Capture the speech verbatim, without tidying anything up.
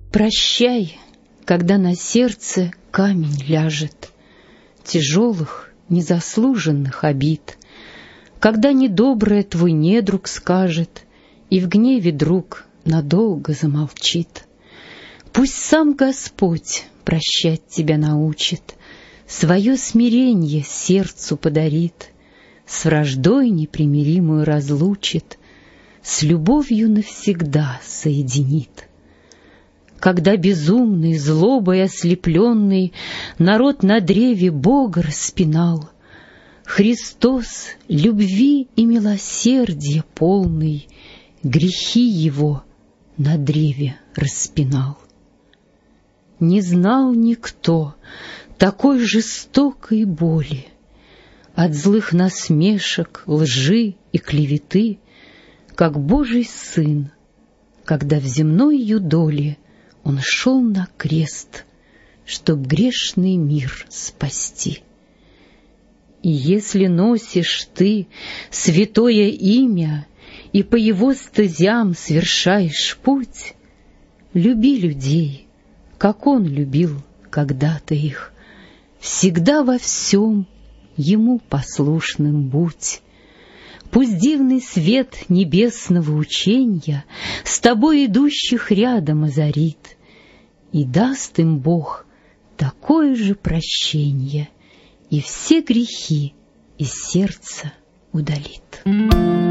Прощай, когда на сердце камень ляжет, тяжелых, незаслуженных обид, когда недоброе твой недруг скажет, и в гневе друг надолго замолчит. Пусть сам Господь прощать тебя научит, свое смиренье сердцу подарит, с враждой непримиримую разлучит, с любовью навсегда соединит. Когда безумный, злобой ослепленный народ на древе Бога распинал, Христос, любви и милосердия полный, грехи его на древе распинал. Не знал никто такой жестокой боли от злых насмешек, лжи и клеветы, как Божий Сын, когда в земной юдоле Он шел на крест, чтоб грешный мир спасти. И если носишь ты святое имя и по его стезям свершаешь путь, люби людей, как Он любил когда-то их, всегда во всем Ему послушным будь. Пусть дивный свет небесного ученья с тобой идущих рядом озарит, и даст им Бог такое же прощенье, и все грехи из сердца удалит.